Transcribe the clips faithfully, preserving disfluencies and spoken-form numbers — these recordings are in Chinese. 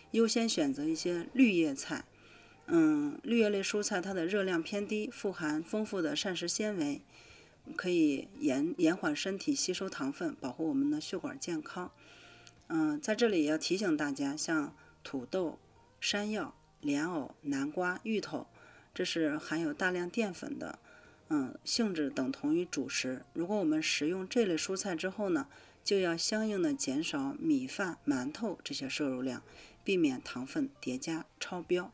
优先选择一些绿叶菜。嗯，绿叶类蔬菜它的热量偏低，富含丰富的膳食纤维，可以延延缓身体吸收糖分，保护我们的血管健康。嗯，在这里也要提醒大家，像土豆、山药、莲藕、南瓜、芋头，这是含有大量淀粉的，嗯，性质等同于主食。如果我们食用这类蔬菜之后呢，就要相应的减少米饭、馒头这些摄入量，避免糖分叠加超标。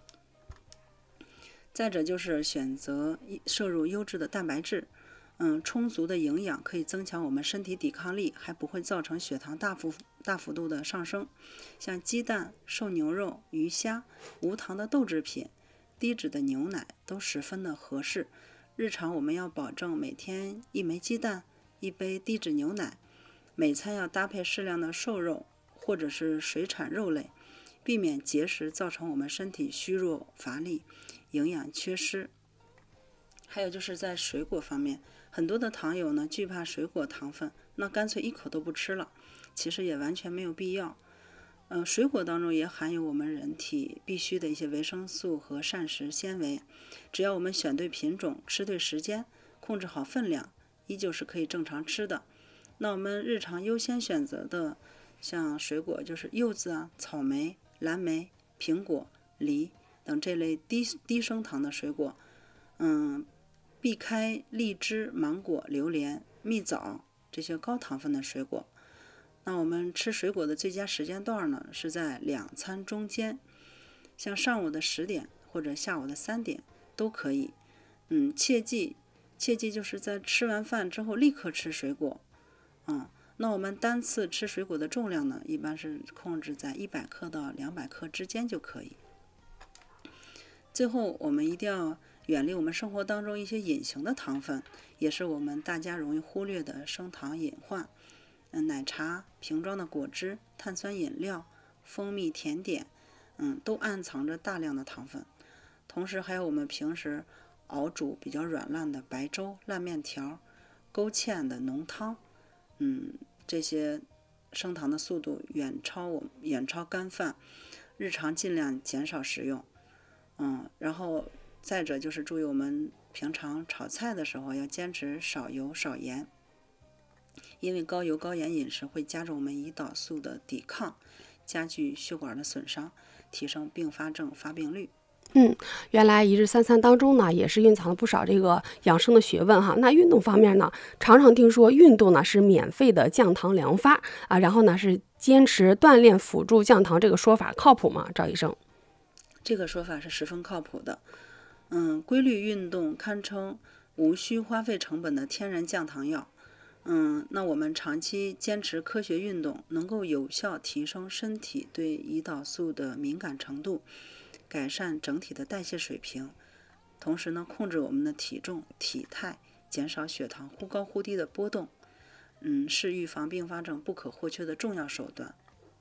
再者就是选择摄入优质的蛋白质，嗯，充足的营养可以增强我们身体抵抗力，还不会造成血糖大幅大幅度的上升。像鸡蛋、瘦牛肉、鱼虾、无糖的豆制品、低脂的牛奶都十分的合适。日常我们要保证每天一枚鸡蛋、一杯低脂牛奶，每餐要搭配适量的瘦肉或者是水产肉类，避免节食造成我们身体虚弱乏力、营养缺失。还有就是在水果方面，很多的糖友呢惧怕水果糖分，那干脆一口都不吃了，其实也完全没有必要。呃，水果当中也含有我们人体必需的一些维生素和膳食纤维，只要我们选对品种、吃对时间、控制好分量，依旧是可以正常吃的。那我们日常优先选择的像水果就是柚子啊、草莓、蓝莓、苹果、梨等这类低低升糖的水果，嗯，避开荔枝、芒果、榴莲、蜜枣这些高糖分的水果。那我们吃水果的最佳时间段呢，是在两餐中间，像上午的十点或者下午的三点都可以。嗯，切记切记就是在吃完饭之后立刻吃水果。嗯，那我们单次吃水果的重量呢，一般是控制在一百克到两百克之间就可以。最后，我们一定要远离我们生活当中一些隐形的糖分，也是我们大家容易忽略的升糖隐患。嗯，奶茶、瓶装的果汁、碳酸饮料、蜂蜜甜点，嗯，都暗藏着大量的糖分。同时，还有我们平时熬煮比较软烂的白粥、烂面条、勾芡的浓汤，嗯，这些升糖的速度远超我远超干饭，日常尽量减少食用。嗯，然后再者就是注意我们平常炒菜的时候要坚持少油少盐。因为高油高盐饮食会加重我们胰岛素的抵抗，加剧血管的损伤，提升并发症发病率。 嗯，原来一日三餐当中呢，也是蕴藏了不少这个养生的学问哈。那运动方面呢，常常听说运动呢是免费的降糖良方啊，然后呢是坚持锻炼辅助降糖，这个说法靠谱吗？赵医生？ 这个说法是十分靠谱的。嗯，规律运动堪称无需花费成本的天然降糖药。嗯，那我们长期坚持科学运动，能够有效提升身体对胰岛素的敏感程度，改善整体的代谢水平，同时呢，控制我们的体重、体态，减少血糖忽高忽低的波动。嗯，是预防并发症不可或缺的重要手段。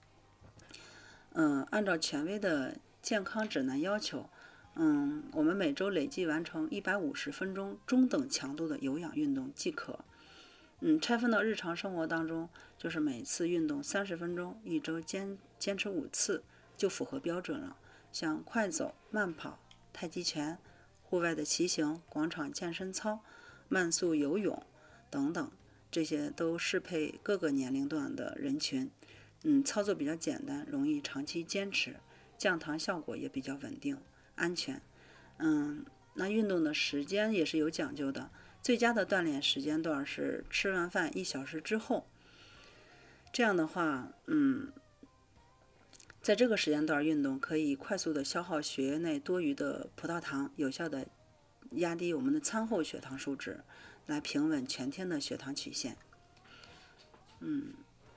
嗯，按照权威的健康指南要求，嗯，我们每周累计完成一百五十分钟中等强度的有氧运动即可。嗯，拆分到日常生活当中，就是每次运动三十分钟，一周坚坚持五次就符合标准了。像快走、慢跑、太极拳、户外的骑行、广场健身操、慢速游泳等等，这些都适配各个年龄段的人群。嗯，操作比较简单，容易长期坚持，降糖效果也比较稳定、安全。嗯，那运动的时间也是有讲究的。最佳的锻炼时间段是吃完饭一小时之后，这样的话，嗯，在这个时间段运动可以快速的消耗血液内多余的葡萄糖，有效的压低我们的餐后血糖数值，来平稳全天的血糖曲线。嗯。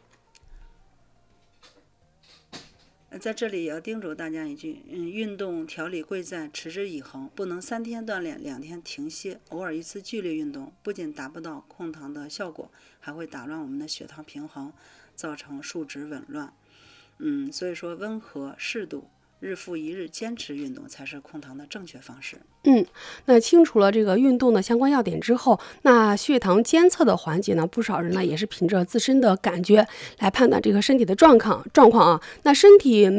在这里也要叮嘱大家一句，嗯，运动调理贵在持之以恒，不能三天锻炼两天停歇，偶尔一次剧烈运动，不仅达不到控糖的效果，还会打乱我们的血糖平衡，造成数值紊乱。嗯，所以说温和适度，日复一日坚持运动才是控糖的正确方式。 嗯，那清楚了这个运动的相关要点之后，那血糖监测的环节呢，不少人呢也是凭着自身的感觉来判断这个身体的状况状况啊。那身体